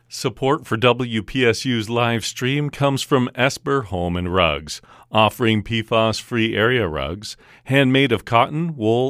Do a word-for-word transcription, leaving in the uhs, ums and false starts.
Support for W P S U's live stream comes from Esper Home and Rugs, offering P FAS-free area rugs, handmade of cotton, wool,